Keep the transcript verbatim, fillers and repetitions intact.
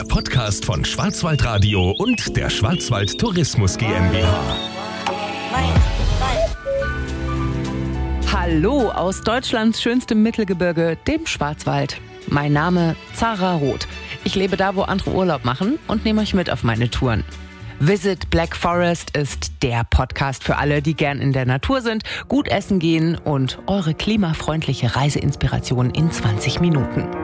Podcast von Schwarzwaldradio und der Schwarzwald Tourismus GmbH. Hallo aus Deutschlands schönstem Mittelgebirge, dem Schwarzwald. Mein Name Zara Roth. Ich lebe da, wo andere Urlaub machen und nehme euch mit auf meine Touren. Visit Black Forest ist der Podcast für alle, die gern in der Natur sind, gut essen gehen und eure klimafreundliche Reiseinspiration in zwanzig Minuten.